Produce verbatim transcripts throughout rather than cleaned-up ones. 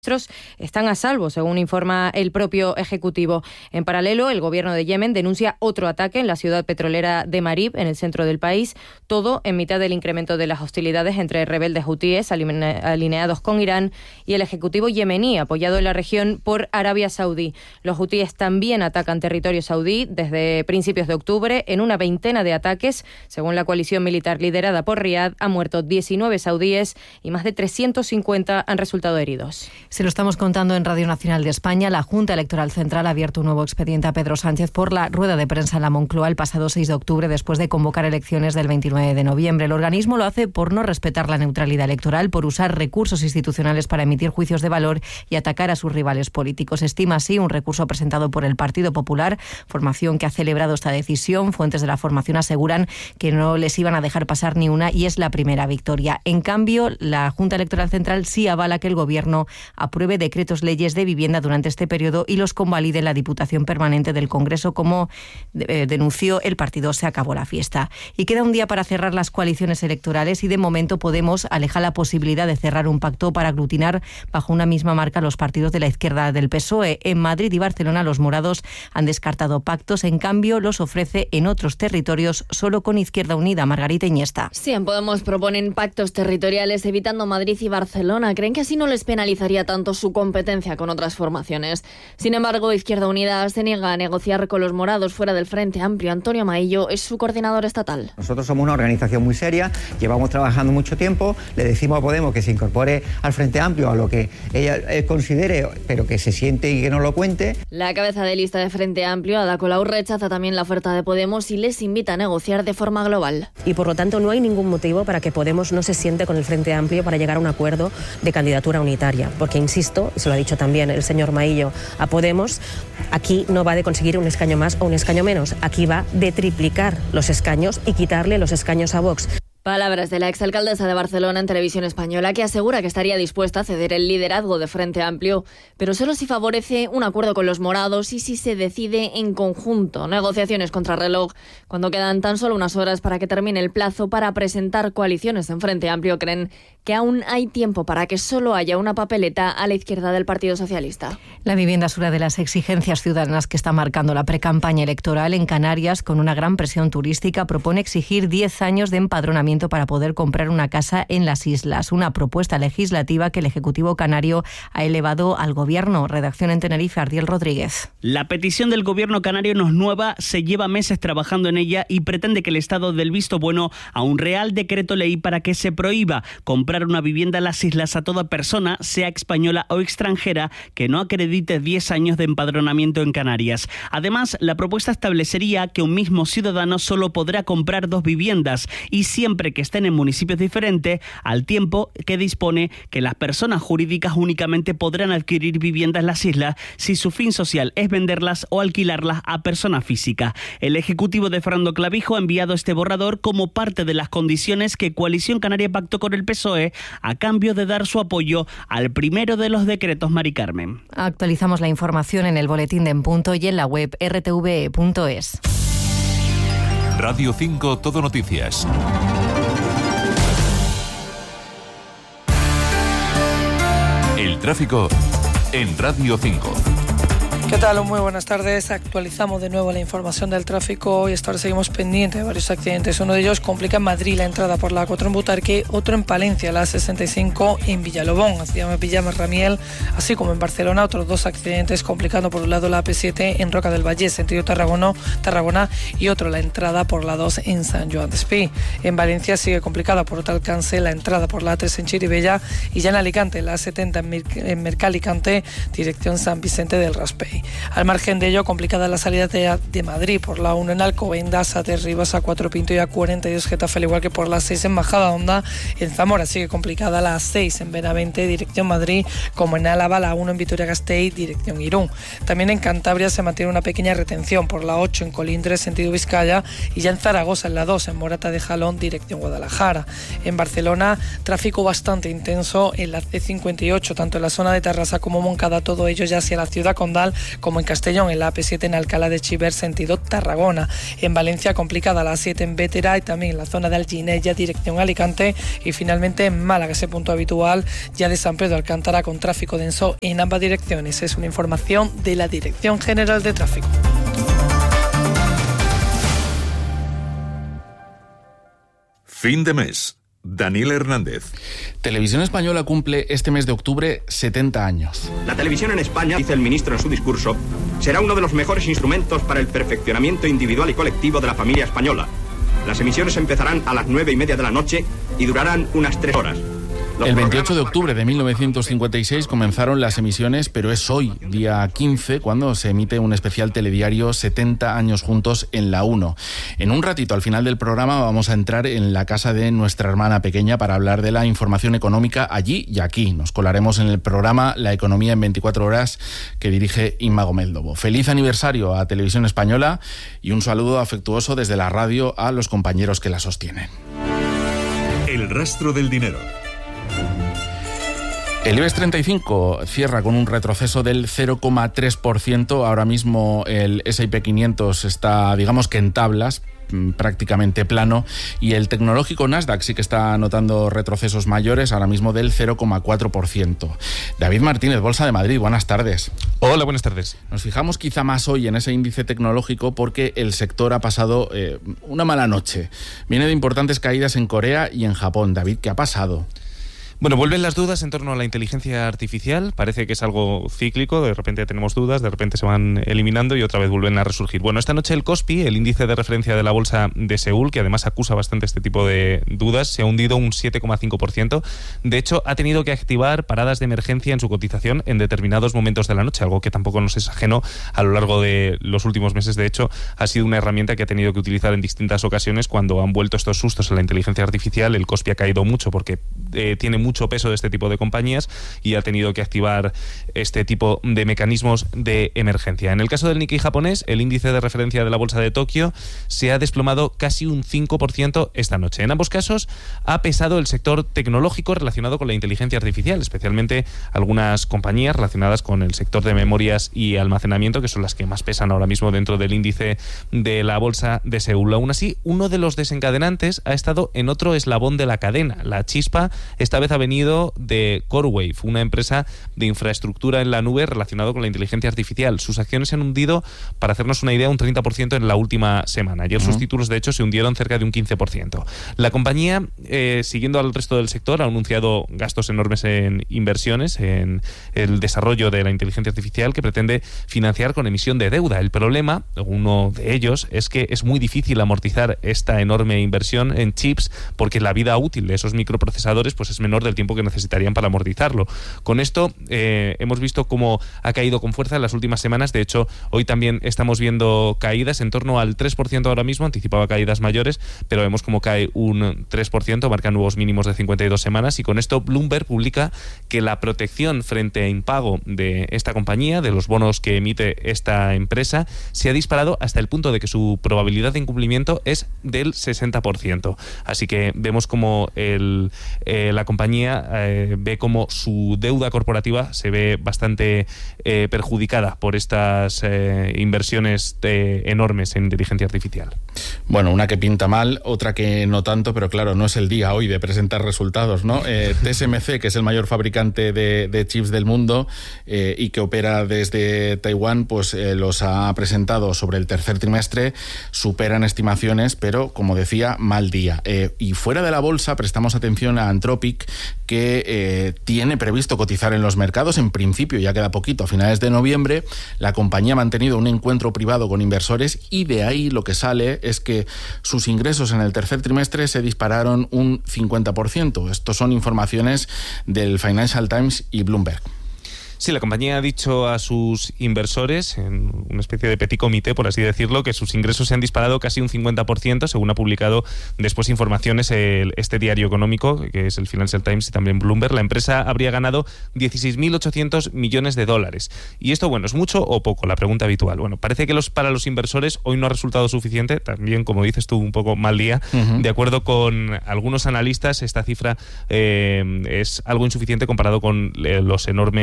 están a salvo, según informa el propio Ejecutivo. En paralelo, el gobierno de Yemen denuncia otro ataque en la ciudad petrolera de Marib, en el centro del país, todo en mitad del incremento de las hostilidades entre rebeldes hutíes alineados con Irán y el Ejecutivo yemení, apoyado en la región por Arabia Saudí. Los hutíes también atacan territorio saudí desde principios de octubre en una veintena de ataques. Según la coalición militar liderada por Riad, han muerto diecinueve saudíes y más de trescientos cincuenta han resultado heridos. Se lo estamos contando en Radio Nacional de España. La Junta Electoral Central ha abierto un nuevo expediente a Pedro Sánchez por la rueda de prensa en la Moncloa el pasado seis de octubre, después de convocar elecciones del veintinueve de noviembre. El organismo lo hace por no respetar la neutralidad electoral, por usar recursos institucionales para emitir juicios de valor y atacar a sus rivales políticos. Estima así un recurso presentado por el Partido Popular, formación que ha celebrado esta decisión. Fuentes de la formación aseguran que no les iban a dejar pasar ni una y es la primera victoria. En cambio, la Junta Electoral Central sí avala que el Gobierno apruebe decretos leyes de vivienda durante este periodo y los convalide en la Diputación Permanente del Congreso, como eh, denunció el partido Se Acabó la Fiesta. Y queda un día para cerrar las coaliciones electorales y de momento Podemos aleja la posibilidad de cerrar un pacto para aglutinar bajo una misma marca los partidos de la izquierda del P S O E. En Madrid y Barcelona los morados han descartado pactos, en cambio los ofrece en otros territorios solo con Izquierda Unida. Margarita Iniesta. Sí, en Podemos proponen pactos territoriales evitando Madrid y Barcelona. Creen que así no les penalizaría tanto su competencia con otras formaciones. Sin embargo, Izquierda Unida se niega a negociar con los morados fuera del Frente Amplio. Antonio Maillo es su coordinador estatal. Nosotros somos una organización muy seria, llevamos trabajando mucho tiempo, le decimos a Podemos que se incorpore al Frente Amplio, a lo que ella eh, considere, pero que se siente y que no lo cuente. La cabeza de lista de Frente Amplio, Ada Colau, rechaza también la oferta de Podemos y les invita a negociar de forma global. Y por lo tanto no hay ningún motivo para que Podemos no se siente con el Frente Amplio para llegar a un acuerdo de candidatura unitaria, porque insisto, se lo ha dicho también el señor Maillo a Podemos, aquí no va de conseguir un escaño más o un escaño menos, aquí va de triplicar los escaños y quitarle los escaños a Vox. Palabras de la exalcaldesa de Barcelona en Televisión Española, que asegura que estaría dispuesta a ceder el liderazgo de Frente Amplio, pero solo si favorece un acuerdo con los morados y si se decide en conjunto. Negociaciones contra reloj. Cuando quedan tan solo unas horas para que termine el plazo para presentar coaliciones en Frente Amplio, creen que aún hay tiempo para que solo haya una papeleta a la izquierda del Partido Socialista. La vivienda es una de las exigencias ciudadanas que está marcando la precampaña electoral. En Canarias, con una gran presión turística, propone exigir diez años de empadronamiento para poder comprar una casa en las islas. Una propuesta legislativa que el Ejecutivo canario ha elevado al Gobierno. Redacción en Tenerife, Ardiel Rodríguez. La petición del Gobierno canario no es nueva, se lleva meses trabajando en ella y pretende que el Estado dé el visto bueno a un real decreto ley para que se prohíba comprar una vivienda en las islas a toda persona, sea española o extranjera, que no acredite diez años de empadronamiento en Canarias. Además, la propuesta establecería que un mismo ciudadano solo podrá comprar dos viviendas y siempre que estén en municipios diferentes, al tiempo que dispone que las personas jurídicas únicamente podrán adquirir viviendas en las islas si su fin social es venderlas o alquilarlas a personas físicas. El Ejecutivo de Fernando Clavijo ha enviado este borrador como parte de las condiciones que Coalición Canaria pactó con el P S O E a cambio de dar su apoyo al primero de los decretos. Mari Carmen. Actualizamos la información en el boletín de En Punto y en la web r t v e punto es. Radio cinco Todo Noticias. El tráfico en Radio cinco. ¿Qué tal? Muy buenas tardes. Actualizamos de nuevo la información del tráfico y esta hora seguimos pendientes de varios accidentes. Uno de ellos complica en Madrid la entrada por la A cuatro en Butarque, otro en Palencia, la A sesenta y cinco en Villalobón, hacia Villama Ramiel, así como en Barcelona, otros dos accidentes complicando por un lado la A P siete en Roca del Valle, sentido Tarragona, Tarragona y otro la entrada por la dos en San Joan Despí. En Valencia sigue complicada por otro alcance la entrada por la A tres en Chirivella y ya en Alicante la A setenta en, Mer- en Mercalicante, dirección San Vicente del Raspey. Al margen de ello, complicada la salida de, de Madrid por la uno en Alcobendas, A tres Rivas, A cuatro Pinto y A cuarenta y dos Getafe, al igual que por la seis en Majadahonda. En Zamora sigue complicada la A seis en Benavente, dirección Madrid, como en Álava, la uno en Vitoria-Gasteiz, dirección Irún. También en Cantabria se mantiene una pequeña retención por la ocho en Colindres, sentido Vizcaya, y ya en Zaragoza, en la dos en Morata de Jalón, dirección Guadalajara. En Barcelona, tráfico bastante intenso en la C cincuenta y ocho, tanto en la zona de Tarrasa como Moncada, todo ello ya hacia la ciudad condal, como en Castellón, en la A P siete en Alcalá de Chiver, sentido Tarragona. En Valencia, complicada la A siete en Bétera y también en la zona de Alginella, dirección Alicante. Y finalmente en Málaga, ese punto habitual ya de San Pedro Alcántara, con tráfico denso en ambas direcciones. Es una información de la Dirección General de Tráfico. Fin de mes. Daniel Hernández. Televisión Española cumple este mes de octubre setenta años. La televisión en España, dice el ministro en su discurso, será uno de los mejores instrumentos para el perfeccionamiento individual y colectivo de la familia española. Las emisiones empezarán a las nueve y media de la noche y durarán unas tres horas. El veintiocho de octubre de mil novecientos cincuenta y seis comenzaron las emisiones, pero es hoy, día quince, cuando se emite un especial telediario setenta años juntos en la uno. En un ratito, al final del programa, vamos a entrar en la casa de nuestra hermana pequeña para hablar de la información económica allí y aquí. Nos colaremos en el programa La Economía en veinticuatro horas que dirige Inma Gómez Lobo. Feliz aniversario a Televisión Española y un saludo afectuoso desde la radio a los compañeros que la sostienen. El rastro del dinero. El IBEX treinta y cinco cierra con un retroceso del cero coma tres por ciento. Ahora mismo el ese y pe quinientos está, digamos que en tablas, prácticamente plano, y el tecnológico Nasdaq sí que está anotando retrocesos mayores, ahora mismo del cero coma cuatro por ciento. David Martínez, Bolsa de Madrid, buenas tardes. Hola, buenas tardes. Nos fijamos quizá más hoy en ese índice tecnológico porque el sector ha pasado eh, una mala noche. Viene de importantes caídas en Corea y en Japón. David, ¿qué ha pasado? Bueno, vuelven las dudas en torno a la inteligencia artificial. Parece que es algo cíclico, de repente tenemos dudas, de repente se van eliminando y otra vez vuelven a resurgir. Bueno, esta noche el Kospi, el índice de referencia de la bolsa de Seúl, que además acusa bastante este tipo de dudas, se ha hundido un siete coma cinco por ciento. De hecho, ha tenido que activar paradas de emergencia en su cotización en determinados momentos de la noche, algo que tampoco nos es ajeno a lo largo de los últimos meses. De hecho, ha sido una herramienta que ha tenido que utilizar en distintas ocasiones cuando han vuelto estos sustos a la inteligencia artificial. El Kospi ha caído mucho porque eh, tiene mucho mucho peso de este tipo de compañías y ha tenido que activar este tipo de mecanismos de emergencia. En el caso del Nikkei japonés, el índice de referencia de la bolsa de Tokio se ha desplomado casi un cinco por ciento esta noche. En ambos casos ha pesado el sector tecnológico relacionado con la inteligencia artificial, especialmente algunas compañías relacionadas con el sector de memorias y almacenamiento, que son las que más pesan ahora mismo dentro del índice de la bolsa de Seúl. Aún así, uno de los desencadenantes ha estado en otro eslabón de la cadena. La chispa esta vez ha venido de CoreWave, una empresa de infraestructura en la nube relacionado con la inteligencia artificial. Sus acciones se han hundido, para hacernos una idea, un treinta por ciento en la última semana. Ayer uh-huh. sus títulos, de hecho, se hundieron cerca de un quince por ciento. La compañía, eh, siguiendo al resto del sector, ha anunciado gastos enormes en inversiones, en el desarrollo de la inteligencia artificial que pretende financiar con emisión de deuda. El problema, uno de ellos, es que es muy difícil amortizar esta enorme inversión en chips porque la vida útil de esos microprocesadores pues es menor del tiempo que necesitarían para amortizarlo. Con esto eh, hemos visto cómo ha caído con fuerza en las últimas semanas. De hecho, hoy también estamos viendo caídas en torno al tres por ciento ahora mismo. Anticipaba caídas mayores, pero vemos cómo cae un tres por ciento, marca nuevos mínimos de cincuenta y dos semanas, y con esto Bloomberg publica que la protección frente a impago de esta compañía, de los bonos que emite esta empresa, se ha disparado hasta el punto de que su probabilidad de incumplimiento es del sesenta por ciento. Así que vemos como el, eh, la compañía eh, ve como su deuda corporativa se ve bastante eh, perjudicada por estas eh, inversiones eh, enormes en inteligencia artificial. Bueno, una que pinta mal, otra que no tanto, pero claro, no es el día hoy de presentar resultados, ¿no? Eh, T S M C, que es el mayor fabricante de, de chips del mundo eh, y que opera desde Taiwán, pues eh, los ha presentado sobre el tercer trimestre, superan estimaciones, pero como decía, mal día. Eh, y fuera de la bolsa prestamos atención a Anthropic, que eh, tiene previsto cotizar en los mercados, en principio ya queda poquito, a finales de noviembre. La compañía ha mantenido un encuentro privado con inversores y de ahí lo que sale es que sus ingresos en el tercer trimestre se dispararon un cincuenta por ciento. Estos son informaciones del Financial Times y Bloomberg. Sí, la compañía ha dicho a sus inversores, en una especie de petit comité, por así decirlo, que sus ingresos se han disparado casi un cincuenta por ciento, según ha publicado después informaciones el, este diario económico, que es el Financial Times y también Bloomberg. La empresa habría ganado dieciséis mil ochocientos millones de dólares. Y esto, bueno, ¿es mucho o poco? La pregunta habitual. Bueno, parece que los, para los inversores hoy no ha resultado suficiente, también, como dices tú, un poco mal día. Uh-huh. De acuerdo con algunos analistas, esta cifra eh, es algo insuficiente comparado con eh, los enormes compromisos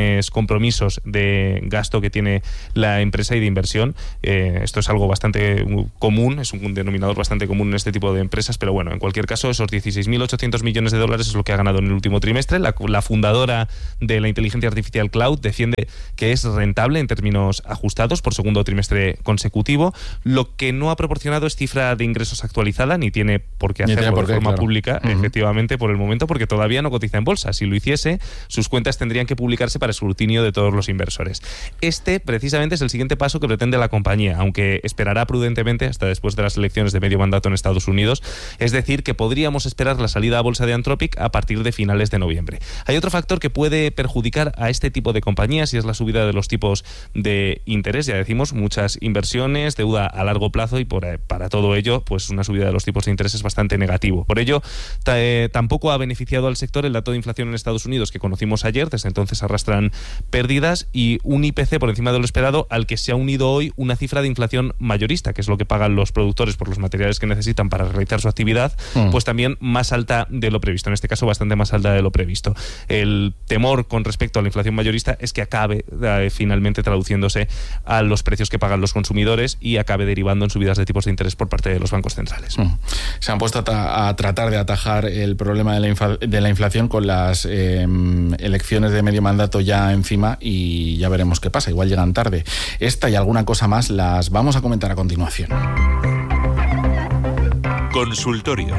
compromisos de gasto que tiene la empresa y de inversión. Eh, esto es algo bastante común, es un denominador bastante común en este tipo de empresas, pero bueno, en cualquier caso, esos dieciséis mil ochocientos millones de dólares es lo que ha ganado en el último trimestre. La, la fundadora de la inteligencia artificial Cloud defiende que es rentable en términos ajustados por segundo trimestre consecutivo. Lo que no ha proporcionado es cifra de ingresos actualizada, ni tiene por qué hacerlo por qué, de forma claro. pública, uh-huh. efectivamente, por el momento, porque todavía no cotiza en bolsa. Si lo hiciese, sus cuentas tendrían que publicarse para escrutinio de todos los inversores. Este, precisamente, es el siguiente paso que pretende la compañía, aunque esperará prudentemente hasta después de las elecciones de medio mandato en Estados Unidos. Es decir, que podríamos esperar la salida a bolsa de Anthropic a partir de finales de noviembre. Hay otro factor que puede perjudicar a este tipo de compañías y es la subida de los tipos de interés. Ya decimos, muchas inversiones, deuda a largo plazo y por, para todo ello, pues una subida de los tipos de interés es bastante negativo. Por ello, eh, tampoco ha beneficiado al sector el dato de inflación en Estados Unidos que conocimos ayer. Desde entonces arrastran pérdidas y un I P C por encima de lo esperado, al que se ha unido hoy una cifra de inflación mayorista, que es lo que pagan los productores por los materiales que necesitan para realizar su actividad, mm. pues también más alta de lo previsto. En este caso, bastante más alta de lo previsto. El temor con respecto a la inflación mayorista es que acabe eh, finalmente traduciéndose a los precios que pagan los consumidores y acabe derivando en subidas de tipos de interés por parte de los bancos centrales. Mm. Se han puesto a, a tratar de atajar el problema de la, infa- de la inflación con las eh, elecciones de medio mandato ya encima y ya veremos qué pasa. Igual llegan tarde. Esta y alguna cosa más las vamos a comentar a continuación. Consultorio.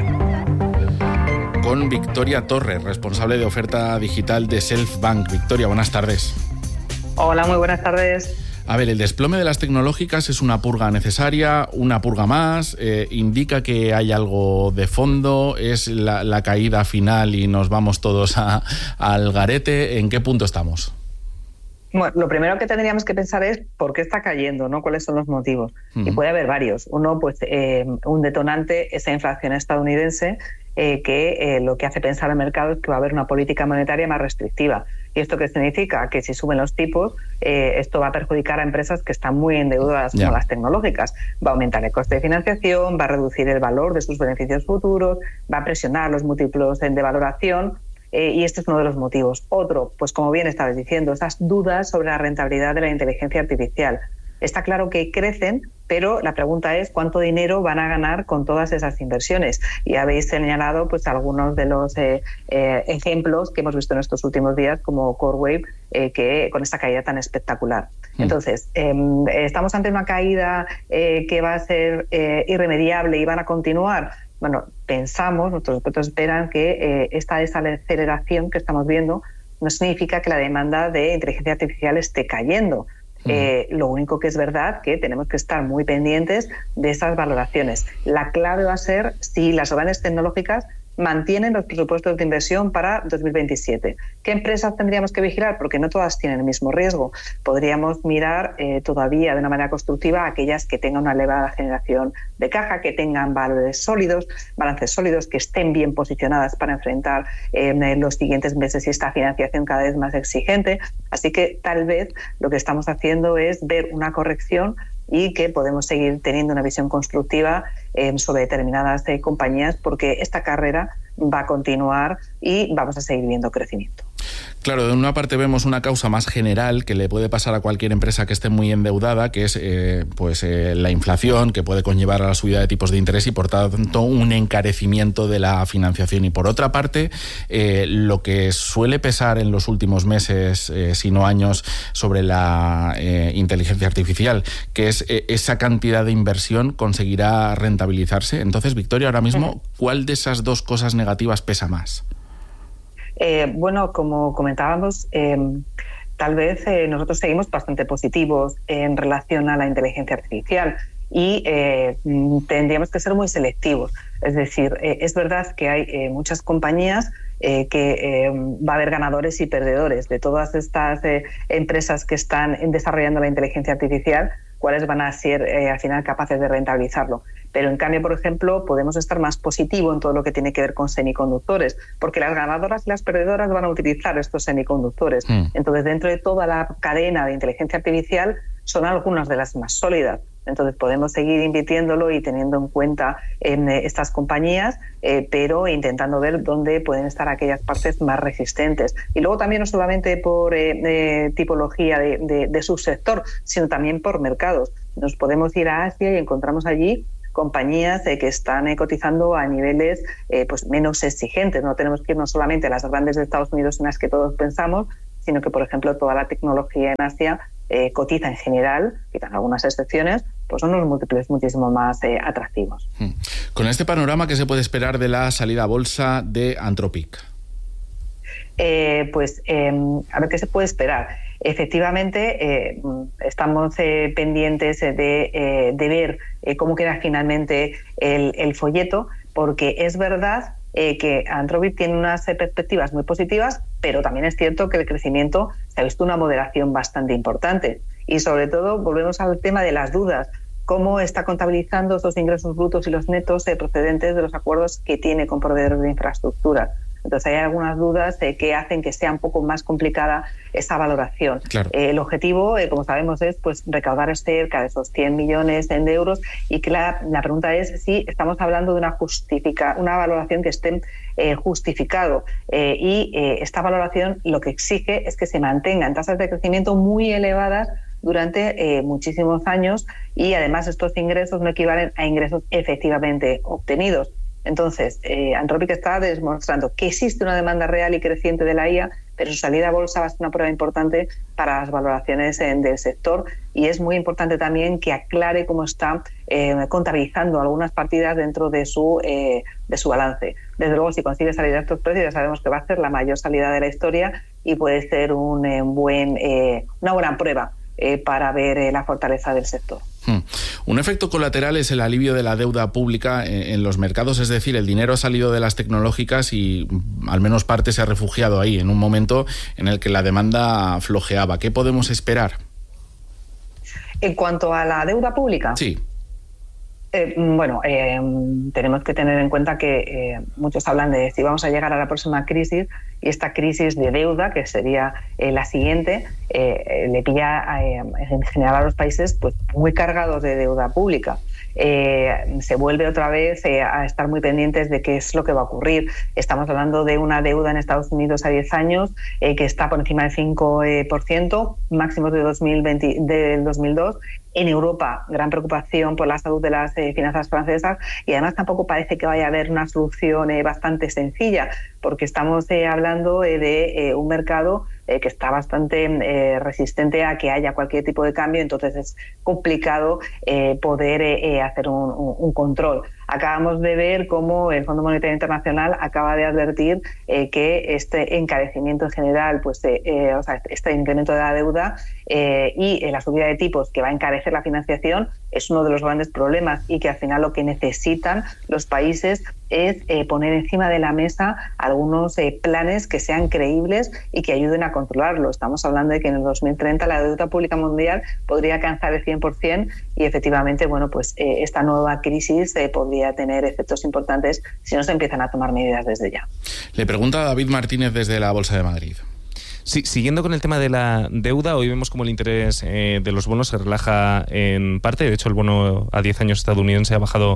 Con Victoria Torres, responsable de oferta digital de Selfbank. Victoria, buenas tardes. Hola, muy buenas tardes. A ver, el desplome de las tecnológicas es una purga necesaria, una purga más, eh, indica que hay algo de fondo, es la, la caída final y nos vamos todos a, al garete. ¿En qué punto estamos? Bueno, lo primero que tendríamos que pensar es por qué está cayendo, ¿no? ¿Cuáles son los motivos? Uh-huh. Y puede haber varios. Uno, pues eh, un detonante, esa inflación estadounidense, eh, que eh, lo que hace pensar al mercado es que va a haber una política monetaria más restrictiva. ¿Y esto qué significa? Que si suben los tipos, eh, esto va a perjudicar a empresas que están muy endeudadas como yeah. las tecnológicas. Va a aumentar el coste de financiación, va a reducir el valor de sus beneficios futuros, va a presionar los múltiplos de valoración. Eh, y este es uno de los motivos. Otro, pues como bien estabas diciendo, esas dudas sobre la rentabilidad de la inteligencia artificial. Está claro que crecen, pero la pregunta es cuánto dinero van a ganar con todas esas inversiones. Y habéis señalado pues algunos de los eh, eh, ejemplos que hemos visto en estos últimos días, como CoreWeave, eh, que con esta caída tan espectacular. Mm. Entonces, eh, ¿estamos ante una caída eh, que va a ser eh, irremediable y van a continuar? Bueno, pensamos, nuestros expertos esperan que eh, esta desaceleración que estamos viendo no significa que la demanda de inteligencia artificial esté cayendo. Uh-huh. Eh, lo único que es verdad que tenemos que estar muy pendientes de esas valoraciones. La clave va a ser si las grandes tecnológicas mantienen los presupuestos de inversión para dos mil veintisiete. ¿Qué empresas tendríamos que vigilar? Porque no todas tienen el mismo riesgo. Podríamos mirar eh, todavía de una manera constructiva aquellas que tengan una elevada generación de caja, que tengan valores sólidos, balances sólidos, que estén bien posicionadas para enfrentar eh, en los siguientes meses y esta financiación cada vez más exigente. Así que tal vez lo que estamos haciendo es ver una corrección y que podemos seguir teniendo una visión constructiva eh, sobre determinadas eh, compañías, porque esta carrera va a continuar y vamos a seguir viendo crecimiento. Claro, de una parte vemos una causa más general que le puede pasar a cualquier empresa que esté muy endeudada, que es eh, pues eh, la inflación, que puede conllevar a la subida de tipos de interés y por tanto un encarecimiento de la financiación. Y por otra parte, eh, lo que suele pesar en los últimos meses, eh, si no años, sobre la eh, inteligencia artificial, que es eh, esa cantidad de inversión conseguirá rentabilizarse. Entonces, Victoria, ahora mismo, ¿cuál de esas dos cosas negativas pesa más? Eh, bueno, como comentábamos, eh, tal vez eh, nosotros seguimos bastante positivos en relación a la inteligencia artificial y eh, tendríamos que ser muy selectivos. Es decir, eh, es verdad que hay eh, muchas compañías eh, que eh, va a haber ganadores y perdedores de todas estas eh, empresas que están desarrollando la inteligencia artificial, cuáles van a ser eh, al final capaces de rentabilizarlo. Pero en cambio, por ejemplo, podemos estar más positivo en todo lo que tiene que ver con semiconductores, porque las ganadoras y las perdedoras van a utilizar estos semiconductores. Mm. Entonces, dentro de toda la cadena de inteligencia artificial, son algunas de las más sólidas. Entonces podemos seguir invirtiéndolo y teniendo en cuenta en estas compañías, eh, pero intentando ver dónde pueden estar aquellas partes más resistentes. Y luego también no solamente por eh, eh, tipología de, de, de subsector, sino también por mercados. Nos podemos ir a Asia y encontramos allí compañías eh, que están eh, cotizando a niveles eh, pues menos exigentes. No tenemos que irnos solamente a las grandes de Estados Unidos en las que todos pensamos, sino que, por ejemplo, toda la tecnología en Asia eh, cotiza en general, quitan algunas excepciones, pues son unos múltiples muchísimo más eh, atractivos. Con este panorama, ¿qué se puede esperar de la salida a bolsa de Anthropic? Eh, pues eh, a ver qué se puede esperar. Efectivamente, eh, estamos eh, pendientes de, eh, de ver eh, cómo queda finalmente el, el folleto, porque es verdad eh, que Anthropic tiene unas perspectivas muy positivas, pero también es cierto que el crecimiento se ha visto una moderación bastante importante. Y sobre todo, volvemos al tema de las dudas. Cómo está contabilizando estos ingresos brutos y los netos eh, procedentes de los acuerdos que tiene con proveedores de infraestructura. Entonces hay algunas dudas eh, que hacen que sea un poco más complicada esa valoración. Claro. Eh, el objetivo, eh, como sabemos, es pues recaudar cerca de esos cien millones de euros, y que la, la pregunta es si estamos hablando de una justifica, una valoración que esté eh, justificado. Eh, y eh, esta valoración lo que exige es que se mantengan tasas de crecimiento muy elevadas durante eh, muchísimos años, y además estos ingresos no equivalen a ingresos efectivamente obtenidos. Entonces, eh, Anthropic está demostrando que existe una demanda real y creciente de la I A, pero su salida a bolsa va a ser una prueba importante para las valoraciones en, del sector, y es muy importante también que aclare cómo está eh, contabilizando algunas partidas dentro de su, eh, de su balance. Desde luego, si consigue salir a estos precios, ya sabemos que va a ser la mayor salida de la historia y puede ser un, eh, buen, eh, una buena prueba eh, para ver eh, la fortaleza del sector. Hmm. Un efecto colateral es el alivio de la deuda pública en los mercados, es decir, el dinero ha salido de las tecnológicas y al menos parte se ha refugiado ahí, en un momento en el que la demanda flojeaba. ¿Qué podemos esperar? En cuanto a la deuda pública. Sí. Eh, bueno, eh, tenemos que tener en cuenta que eh, muchos hablan de si vamos a llegar a la próxima crisis, y esta crisis de deuda, que sería eh, la siguiente, eh, le pilla eh, en general a los países pues muy cargados de deuda pública. Eh, se vuelve otra vez eh, a estar muy pendientes de qué es lo que va a ocurrir. Estamos hablando de una deuda en Estados Unidos a diez años eh, que está por encima del cinco por ciento, máximos de dos mil veinte, del dos mil dos. En Europa, gran preocupación por la salud de las eh, finanzas francesas, y además tampoco parece que vaya a haber una solución eh, bastante sencilla, porque estamos eh, hablando eh, de eh, un mercado eh, que está bastante eh, resistente a que haya cualquier tipo de cambio, entonces es complicado eh, poder eh, hacer un, un, un control. Acabamos de ver cómo el Fondo Monetario Internacional acaba de advertir eh, que este encarecimiento en general, pues, eh, eh, o sea, este incremento de la deuda eh, y eh, la subida de tipos que va a encarecer la financiación es uno de los grandes problemas, y que al final lo que necesitan los países es eh, poner encima de la mesa algunos eh, planes que sean creíbles y que ayuden a controlarlo. Estamos hablando de que en el dos mil treinta la deuda pública mundial podría alcanzar el cien por ciento, y efectivamente, bueno, pues eh, esta nueva crisis eh, podría tener efectos importantes si no se empiezan a tomar medidas desde ya. Le pregunta a David Martínez desde la Bolsa de Madrid. Sí, siguiendo con el tema de la deuda, hoy vemos como el interés eh, de los bonos se relaja en parte. De hecho, el bono a diez años estadounidense ha bajado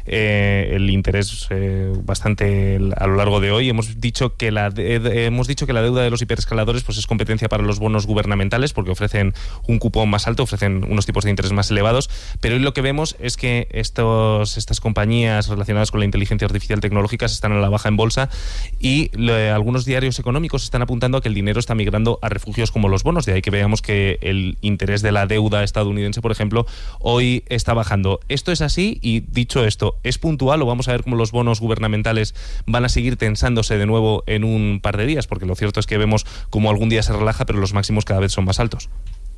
eh, el interés eh, bastante a lo largo de hoy. Hemos dicho que la de, hemos dicho que la deuda de los hiperescaladores pues es competencia para los bonos gubernamentales, porque ofrecen un cupón más alto, ofrecen unos tipos de interés más elevados. Pero hoy lo que vemos es que estos, estas compañías relacionadas con la inteligencia artificial tecnológica están a la baja en bolsa, y le, algunos diarios económicos están apuntando a que el dinero está migrando a refugios como los bonos. De ahí que veamos que el interés de la deuda estadounidense, por ejemplo, hoy está bajando. ¿Esto es así? Y dicho esto, ¿es puntual o vamos a ver cómo los bonos gubernamentales van a seguir tensándose de nuevo en un par de días? Porque lo cierto es que vemos como algún día se relaja, pero los máximos cada vez son más altos.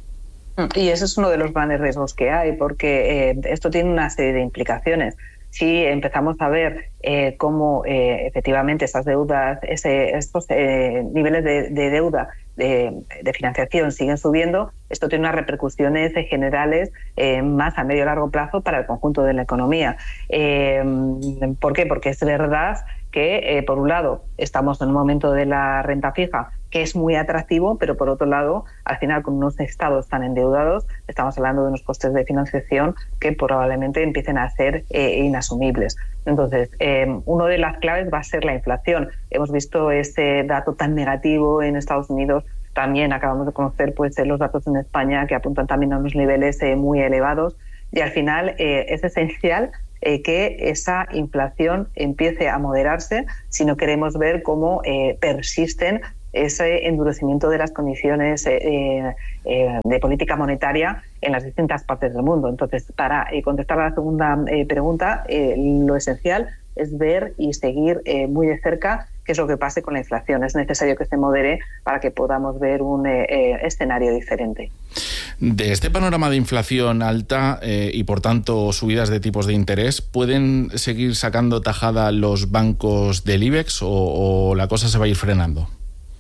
Y ese es uno de los grandes riesgos que hay, porque eh, esto tiene una serie de implicaciones. Si empezamos a ver eh, cómo eh, efectivamente esas deudas, ese, estos eh, niveles de, de deuda de, de financiación siguen subiendo, esto tiene unas repercusiones generales eh, más a medio y largo plazo para el conjunto de la economía. Eh, ¿Por qué? Porque es verdad que, eh, por un lado, estamos en un momento de la renta fija que es muy atractivo, pero por otro lado, al final, con unos estados tan endeudados, estamos hablando de unos costes de financiación que probablemente empiecen a ser eh, inasumibles. Entonces, eh, una de las claves va a ser la inflación. Hemos visto ese dato tan negativo en Estados Unidos. También acabamos de conocer pues, los datos en España que apuntan también a unos niveles eh, muy elevados. Y al final eh, es esencial eh, que esa inflación empiece a moderarse si no queremos ver cómo eh, persisten ese endurecimiento de las condiciones eh, eh, de política monetaria en las distintas partes del mundo. Entonces, para eh, contestar a la segunda eh, pregunta, eh, lo esencial es ver y seguir eh, muy de cerca qué es lo que pase con la inflación. Es necesario que se modere para que podamos ver un eh, eh, escenario diferente. De este panorama de inflación alta eh, y, por tanto, subidas de tipos de interés, ¿pueden seguir sacando tajada los bancos del IBEX o, o la cosa se va a ir frenando?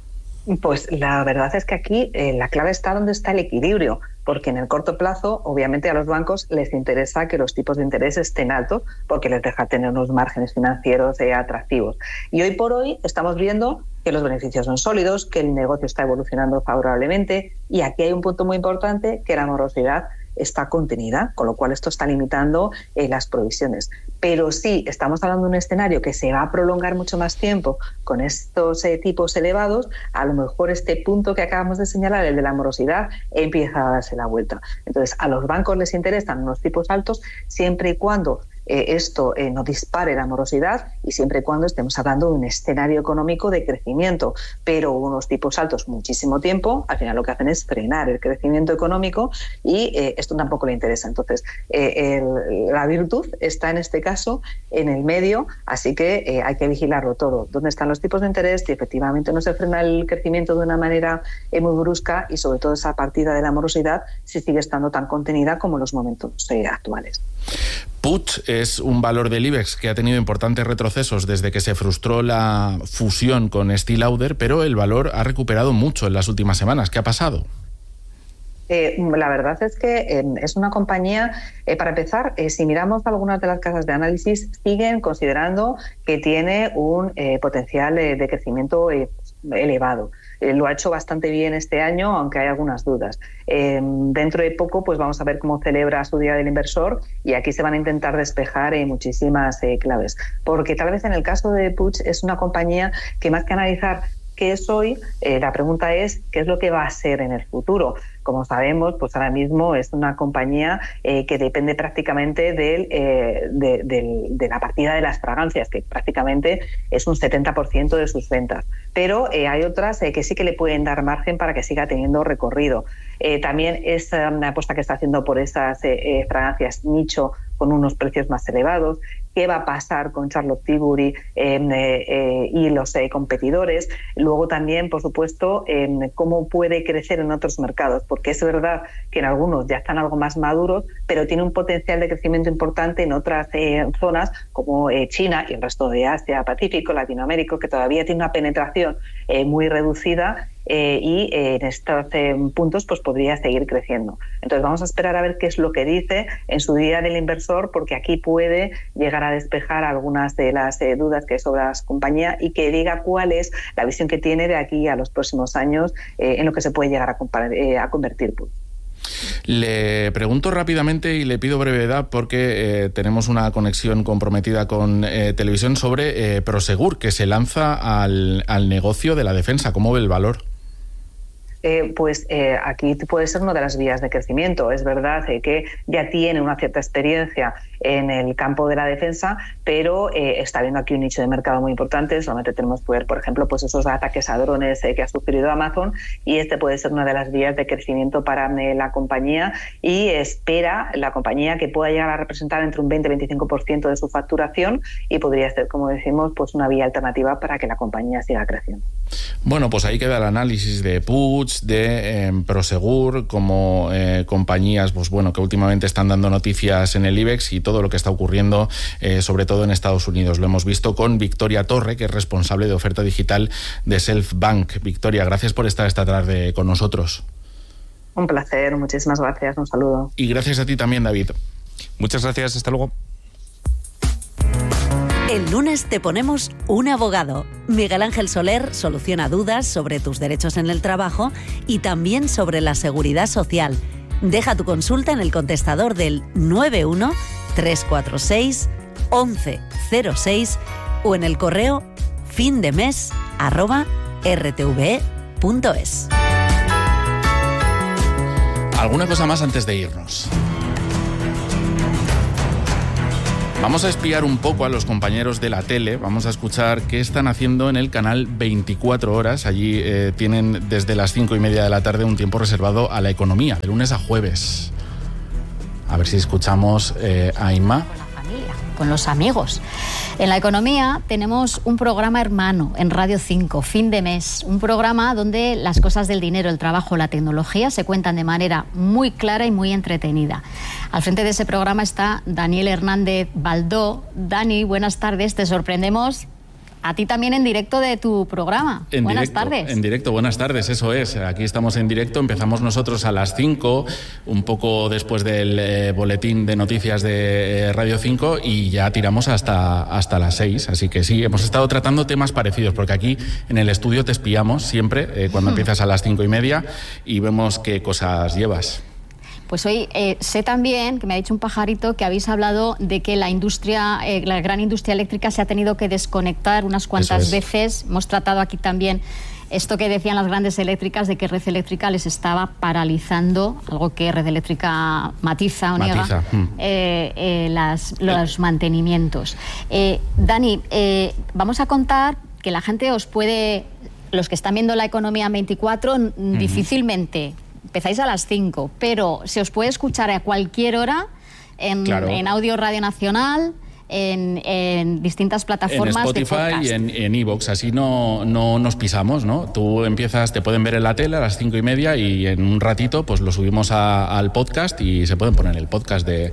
Pues la verdad es que aquí eh, la clave está donde está el equilibrio, porque en el corto plazo, obviamente, a los bancos les interesa que los tipos de interés estén altos, porque les deja tener unos márgenes financieros eh, atractivos. Y hoy por hoy estamos viendo que los beneficios son sólidos, que el negocio está evolucionando favorablemente, y aquí hay un punto muy importante, que la morosidad está contenida, con lo cual esto está limitando eh, las provisiones. Pero sí, estamos hablando de un escenario que se va a prolongar mucho más tiempo con estos eh, tipos elevados, a lo mejor este punto que acabamos de señalar, el de la morosidad, empieza a darse la vuelta. Entonces, a los bancos les interesan unos tipos altos siempre y cuando eh, esto eh, no dispare la morosidad y siempre y cuando estemos hablando de un escenario económico de crecimiento, pero unos tipos altos muchísimo tiempo, al final lo que hacen es frenar el crecimiento económico y eh, esto tampoco le interesa. Entonces, eh, el, la virtud está en este caso en el medio, así que eh, hay que vigilarlo todo. ¿Dónde están los tipos de interés? Si efectivamente no se frena el crecimiento de una manera eh, muy brusca y sobre todo esa partida de la morosidad si sigue estando tan contenida como en los momentos eh, actuales. Puig es un valor del IBEX que ha tenido importantes retrocesos desde que se frustró la fusión con Estée Lauder, pero el valor ha recuperado mucho en las últimas semanas. ¿Qué ha pasado? Eh, la verdad es que eh, es una compañía, eh, para empezar, eh, si miramos algunas de las casas de análisis, siguen considerando que tiene un eh, potencial eh, de crecimiento eh, elevado. Eh, lo ha hecho bastante bien este año, aunque hay algunas dudas. Eh, dentro de poco pues vamos a ver cómo celebra su Día del Inversor y aquí se van a intentar despejar eh, muchísimas eh, claves. Porque tal vez en el caso de Puig es una compañía que más que analizar qué es hoy, eh, la pregunta es qué es lo que va a ser en el futuro. Como sabemos, pues ahora mismo es una compañía eh, que depende prácticamente del, eh, de, de, de la partida de las fragancias, que prácticamente es un setenta por ciento de sus ventas. Pero eh, hay otras eh, que sí que le pueden dar margen para que siga teniendo recorrido. Eh, también es eh, una apuesta que está haciendo por esas eh, eh, fragancias nicho con unos precios más elevados. ¿Qué va a pasar con Charlotte Tilbury eh, eh, y los eh, competidores? Luego también, por supuesto, eh, cómo puede crecer en otros mercados, porque es verdad que en algunos ya están algo más maduros, pero tiene un potencial de crecimiento importante en otras eh, zonas como eh, China y el resto de Asia, Pacífico, Latinoamérica, que todavía tiene una penetración eh, muy reducida. Eh, y eh, en estos eh, puntos pues podría seguir creciendo. Entonces vamos a esperar a ver qué es lo que dice en su Día del Inversor, porque aquí puede llegar a despejar algunas de las eh, dudas que hay sobre la compañía y que diga cuál es la visión que tiene de aquí a los próximos años eh, en lo que se puede llegar a, compar- eh, a convertir. Le pregunto rápidamente y le pido brevedad porque eh, tenemos una conexión comprometida con eh, televisión sobre eh, Prosegur, que se lanza al, al negocio de la defensa. ¿Cómo ve el valor? Eh, pues eh, aquí puede ser una de las vías de crecimiento. Es verdad eh, que ya tiene una cierta experiencia en el campo de la defensa, pero eh, está viendo aquí un nicho de mercado muy importante. Solamente tenemos que ver, por ejemplo, pues esos ataques a drones eh, que ha sufrido Amazon, y este puede ser una de las vías de crecimiento para eh, la compañía, y espera la compañía que pueda llegar a representar entre un veinte y veinticinco por ciento de su facturación y podría ser, como decimos, pues una vía alternativa para que la compañía siga creciendo. Bueno, pues ahí queda el análisis de Puig, de eh, Prosegur, como eh, compañías pues bueno, que últimamente están dando noticias en el IBEX, y todo lo que está ocurriendo, eh, sobre todo en Estados Unidos. Lo hemos visto con Victoria Torre, que es responsable de oferta digital de Self Bank. Victoria, gracias por estar esta tarde con nosotros. Un placer, muchísimas gracias, un saludo. Y gracias a ti también, David. Muchas gracias, hasta luego. El lunes te ponemos un abogado. Miguel Ángel Soler soluciona dudas sobre tus derechos en el trabajo y también sobre la seguridad social. Deja tu consulta en el contestador del nueve uno tres cuatro seis once cero seis o en el correo findemes arroba r t v e punto es. ¿Alguna cosa más antes de irnos? Vamos a espiar un poco a los compañeros de la tele, vamos a escuchar qué están haciendo en el canal veinticuatro horas. Allí eh, tienen desde las cinco y media de la tarde un tiempo reservado a la economía, de lunes a jueves. A ver si escuchamos eh, a Inma. Con los amigos. En la economía tenemos un programa hermano en Radio cinco, Fin de Mes, un programa donde las cosas del dinero, el trabajo, la tecnología se cuentan de manera muy clara y muy entretenida. Al frente de ese programa está Daniel Hernández Baldó. Dani, buenas tardes, te sorprendemos a ti también en directo de tu programa. En buenas directo, tardes. En directo, buenas tardes, eso es. Aquí estamos en directo, empezamos nosotros a las cinco, un poco después del eh, boletín de noticias de eh, Radio cinco y ya tiramos hasta, hasta las seis. Así que sí, hemos estado tratando temas parecidos, porque aquí en el estudio te espiamos siempre eh, cuando hmm. empiezas a las cinco y media y vemos qué cosas llevas. Pues hoy eh, sé también, que me ha dicho un pajarito, que habéis hablado de que la industria, eh, la gran industria eléctrica se ha tenido que desconectar unas cuantas es. veces. Hemos tratado aquí también esto que decían las grandes eléctricas, de que Red Eléctrica les estaba paralizando, algo que Red Eléctrica matiza o niega, matiza. Mm. eh, eh, las, los mantenimientos. Eh, Dani, eh, vamos a contar que la gente os puede, los que están viendo la economía veinticuatro, mm-hmm. difícilmente... Empezáis a las cinco, pero se os puede escuchar a cualquier hora en, claro. en Audio Radio Nacional, en, en distintas plataformas en Spotify de podcast. y en en iVoox, así no, no nos pisamos, ¿no? Tú empiezas, te pueden ver en la tele a las cinco y media y en un ratito pues lo subimos a, al podcast y se pueden poner el podcast de,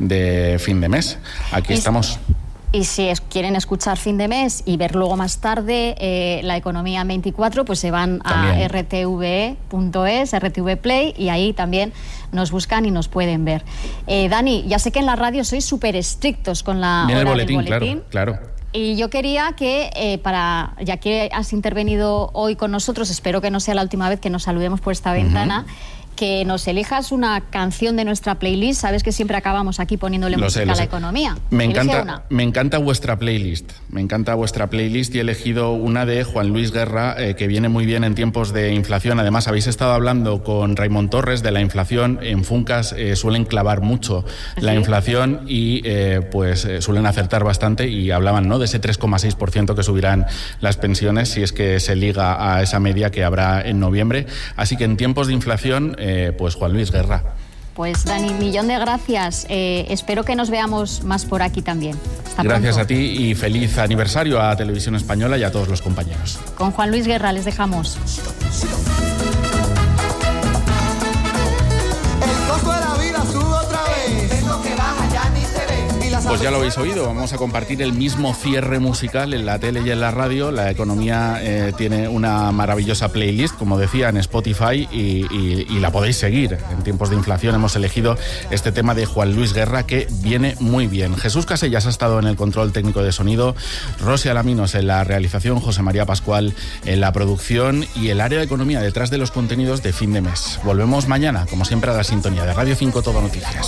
de Fin de Mes. Aquí y estamos. Y si es, quieren escuchar Fin de Mes y ver luego más tarde eh, la economía veinticuatro, pues se van también a r t v e punto es, R T V Play, y ahí también nos buscan y nos pueden ver. Eh, Dani, ya sé que en la radio sois súper estrictos con la Viene hora el boletín, del boletín. Claro, claro. Y yo quería que, eh, para ya que has intervenido hoy con nosotros, espero que no sea la última vez que nos saludemos por esta ventana, uh-huh. que nos elijas una canción de nuestra playlist. Sabes que siempre acabamos aquí poniéndole lo música sé, lo a la sé. economía. Me Elige encanta, una. me encanta vuestra playlist. Me encanta vuestra playlist y he elegido una de Juan Luis Guerra, eh, que viene muy bien en tiempos de inflación. Además, habéis estado hablando con Raimon Torres de la inflación. En Funcas eh, suelen clavar mucho ¿Sí? la inflación y eh, pues eh, suelen acertar bastante, y hablaban, ¿no?, de ese tres coma seis por ciento que subirán las pensiones si es que se liga a esa media que habrá en noviembre. Así que en tiempos de inflación, eh, pues Juan Luis Guerra. Pues Dani, millón de gracias. Eh, espero que nos veamos más por aquí también. Hasta gracias pronto. a ti y feliz aniversario a Televisión Española y a todos los compañeros. Con Juan Luis Guerra les dejamos. El costo de la vida sube otra vez. Eso que baja ya ni se ve. Pues ya lo habéis oído, vamos a compartir el mismo cierre musical en la tele y en la radio. La economía eh, tiene una maravillosa playlist, como decía, en Spotify y, y, y la podéis seguir. En tiempos de inflación hemos elegido este tema de Juan Luis Guerra, que viene muy bien. Jesús Casellas ha estado en el control técnico de sonido, Rosy Alaminos en la realización, José María Pascual en la producción y el área de economía detrás de los contenidos de Fin de Mes. Volvemos mañana, como siempre, a la sintonía de Radio cinco Todo Noticias.